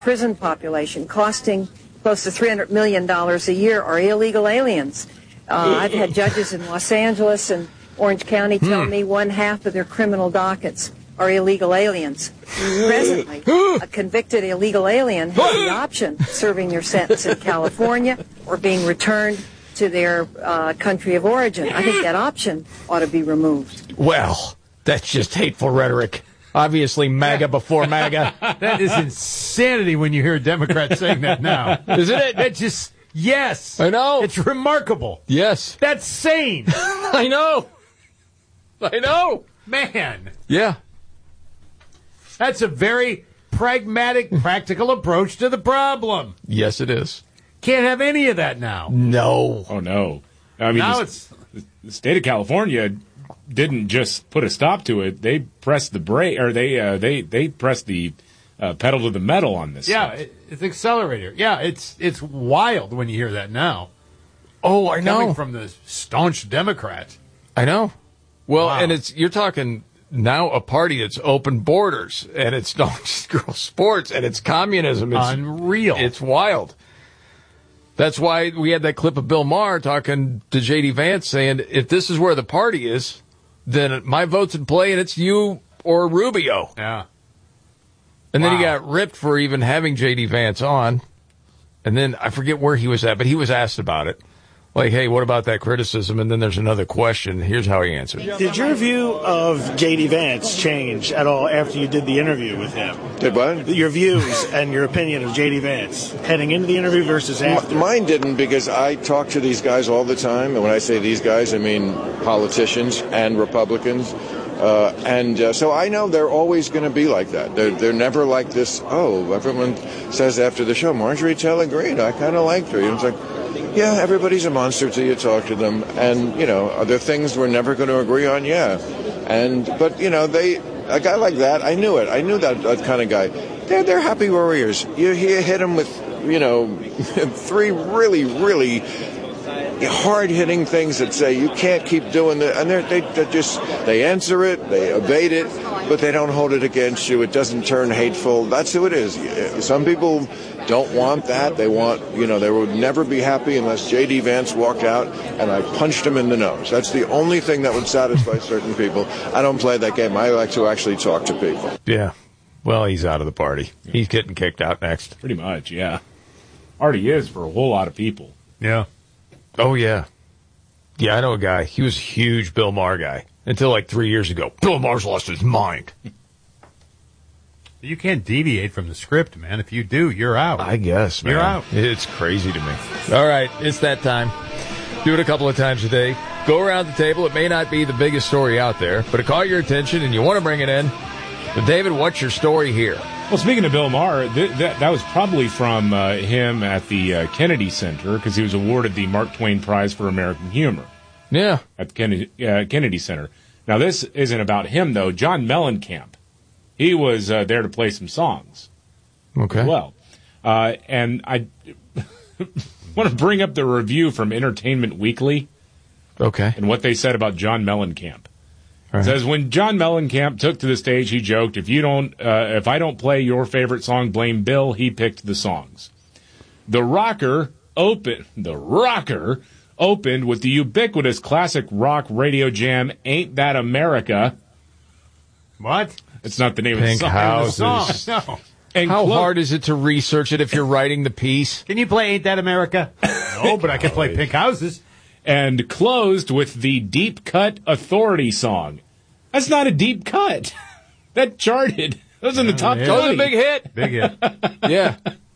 prison population, costing close to $300 million a year, are illegal aliens. I've had judges in Los Angeles and Orange County tell me one half of their criminal dockets are illegal aliens. Presently, a convicted illegal alien has the option of serving their sentence in California or being returned to their country of origin. I think that option ought to be removed. Well, that's just hateful rhetoric. Obviously, MAGA before MAGA. That is insanity when you hear a Democrat saying that now. Isn't it? That just, yes. I know. It's remarkable. Yes. That's sane. I know. Man. Yeah. That's a very pragmatic, practical approach to the problem. Yes, it is. Can't have any of that now. No. Oh, no. I mean, Now the state of California didn't just put a stop to it. They pressed the brake, or they pressed the pedal to the metal on this. Yeah, stuff. it's accelerator. Yeah, it's wild when you hear that now. Oh, I know. Coming from the staunch Democrat. I know. Well, Wow. and you're talking now a party that's open borders, and it's not just girl sports, and it's communism. It's unreal. It's wild. That's why we had that clip of Bill Maher talking to J.D. Vance saying, if this is where the party is, then my vote's in play, and it's you or Rubio. Yeah. And then he Wow. got ripped for even having J.D. Vance on. And then I forget where he was at, but he was asked about it. Like, hey, what about that criticism? And then there's another question. Here's how he answered. Did your view of J.D. Vance change at all after you did the interview with him? Did what? Your views and your opinion of J.D. Vance heading into the interview versus after? Mine didn't, because I talk to these guys all the time. And when I say these guys, I mean politicians and Republicans. So I know they're always going to be like that. They're never like this, oh, everyone says after the show, Marjorie Taylor Greene, I kind of liked her. You know, it's like, yeah, everybody's a monster till you talk to them. And, you know, are there things we're never going to agree on? Yeah. But, you know, a guy like that, I knew it. I knew that kind of guy. They're happy warriors. You hit them with, you know, three really, really hard-hitting things that say you can't keep doing that, and they answer it, they evade it, but they don't hold it against you. It doesn't turn hateful. That's who it is. Some people don't want that. They want, you know, they would never be happy unless J.D. Vance walked out and I punched him in the nose. That's the only thing that would satisfy certain people. I don't play that game. I like to actually talk to people. Yeah. Well, he's out of the party. He's getting kicked out next. Pretty much, yeah. Already is for a whole lot of people. Yeah. Oh, yeah. Yeah, I know a guy. He was a huge Bill Maher guy until like 3 years ago. Bill Maher's lost his mind. You can't deviate from the script, man. If you do, you're out. I guess, man. You're out. It's crazy to me. All right, it's that time. Do it a couple of times a day. Go around the table. It may not be the biggest story out there, but it caught your attention and you want to bring it in. But David, what's your story here? Well, speaking of Bill Maher, that was probably from him at the Kennedy Center, because he was awarded the Mark Twain Prize for American Humor. Yeah. At the Kennedy Center. Now, this isn't about him, though. John Mellencamp. He was there to play some songs. Okay. Well, and I want to bring up the review from Entertainment Weekly. Okay. And what they said about John Mellencamp. Right. It says, when John Mellencamp took to the stage, he joked, if I don't play your favorite song, blame Bill. He picked the songs. The Rocker opened with the ubiquitous classic rock radio jam, Ain't That America. What? It's not the name Pink of the song. Houses. No. And How hard is it to research it if you're writing the piece? Can you play Ain't That America? No, but I can play Pink Houses. And closed with the Deep Cut Authority song. That's not a deep cut. That charted. That was in the top 20. That was a big hit. Big hit. Yeah.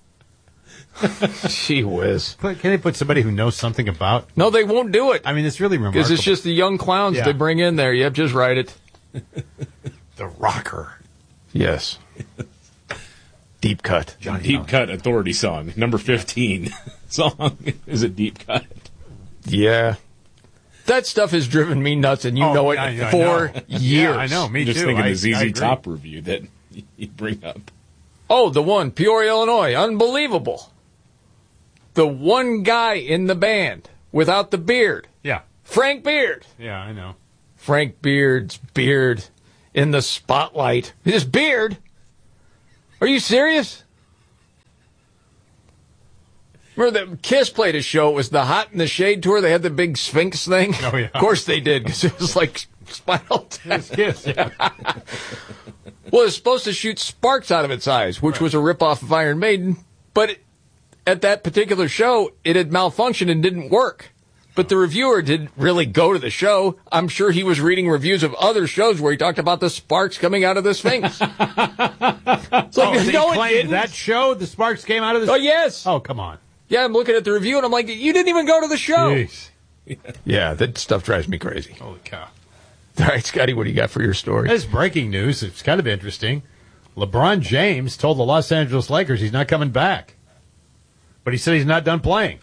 Gee whiz. Can they put somebody who knows something about? No, they won't do it. I mean, it's really remarkable. Because it's just the young clowns Yeah. they bring in there. Yep, just write it. The Rocker. Yes. Deep cut. Deep Cut Authority song. Number 15 song is a deep cut. Yeah. That stuff has driven me nuts, and you know it I for know. years. Yeah, I know. Me I'm just too. thinking I the ZZ agree. Top review that you bring up. Oh, the one, Peoria, Illinois. Unbelievable. The one guy in the band without the beard. Yeah. Frank Beard. Yeah, I know. Frank Beard's beard in the spotlight. His beard? Are you serious? Remember that Kiss played a show. It was the Hot in the Shade tour. They had the big Sphinx thing. Oh, yeah. Of course they did, because it was like Spinal Tap. Kiss, yeah. Well, it was supposed to shoot sparks out of its eyes, which was a ripoff of Iron Maiden. But at that particular show, it had malfunctioned and didn't work. But the reviewer didn't really go to the show. I'm sure he was reading reviews of other shows where he talked about the sparks coming out of the Sphinx. It's like, He no, it claimed didn't. that show, the sparks came out of the... Oh, yes. Oh, come on. Yeah, I'm looking at the review, and I'm like, you didn't even go to the show. Jeez. Yeah, that stuff drives me crazy. Holy cow. All right, Scotty, what do you got for your story? This is breaking news. It's kind of interesting. LeBron James told the Los Angeles Lakers he's not coming back. But he said he's not done playing.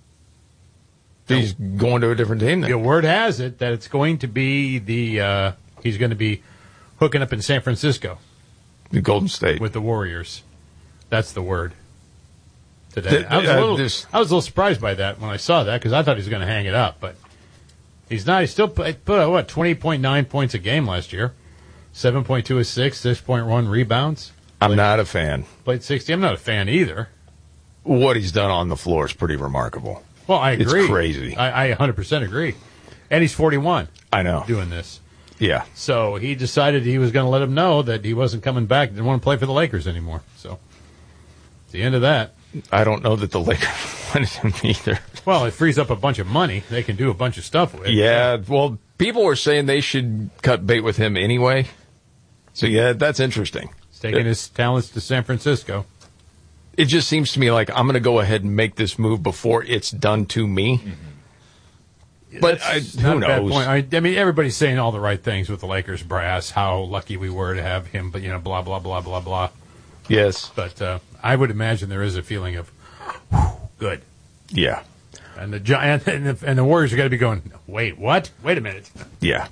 He's going to a different team then. The word has it that it's going to be he's going to be hooking up in San Francisco The Golden State. with the Warriors. That's the word today. I was a little surprised by that when I saw that because I thought he was going to hang it up, but he's not. He still put 20.9 points a game last year, 7.2 assists, 6.1 rebounds. I'm not a fan. Played 60. I'm not a fan either. What he's done on the floor is pretty remarkable. Well, I agree. It's crazy. I 100% agree. And he's 41 I know. doing this. Yeah. So he decided he was going to let him know that he wasn't coming back, didn't want to play for the Lakers anymore. So it's the end of that. I don't know that the Lakers wanted him either. Well, it frees up a bunch of money. They can do a bunch of stuff with. Yeah, well, people were saying they should cut bait with him anyway. So, yeah, that's interesting. He's taking his talents to San Francisco. It just seems to me like I'm going to go ahead and make this move before it's done to me. Mm-hmm. But who Not a bad knows? point. I mean, everybody's saying all the right things with the Lakers brass, how lucky we were to have him, but, blah, blah, blah, blah, blah. Yes. But I would imagine there is a feeling of, good. Yeah. And the Warriors are going to be going, wait, what? Wait a minute. Yeah.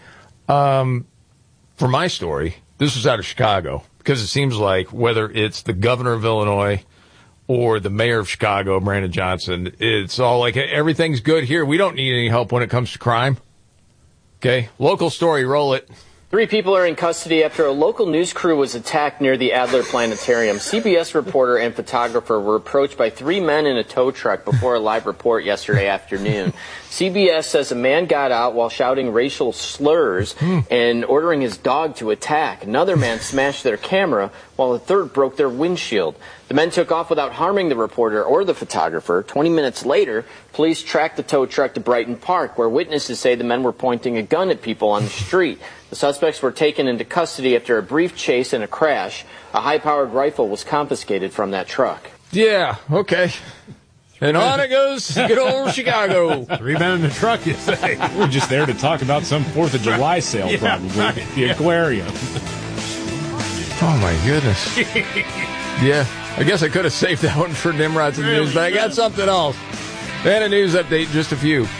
For my story, this was out of Chicago because it seems like whether it's the governor of Illinois or the mayor of Chicago, Brandon Johnson, it's all like everything's good here. We don't need any help when it comes to crime. Okay. Local story. Roll it. 3 people are in custody after a local news crew was attacked near the Adler Planetarium. CBS reporter and photographer were approached by 3 men in a tow truck before a live report yesterday afternoon. CBS says a man got out while shouting racial slurs and ordering his dog to attack. Another man smashed their camera while a third broke their windshield. The men took off without harming the reporter or the photographer. 20 minutes later, police tracked the tow truck to Brighton Park, where witnesses say the men were pointing a gun at people on the street. The suspects were taken into custody after a brief chase and a crash. A high-powered rifle was confiscated from that truck. Yeah. Okay. And on it goes. Good old Chicago. 3 men in the truck, you say? We're just there to talk about some 4th of July sale, probably. Right. The aquarium. Oh, my goodness. Yeah. I guess I could have saved that one for Nimrod's in the news, but I got something else. And a news update in just a few.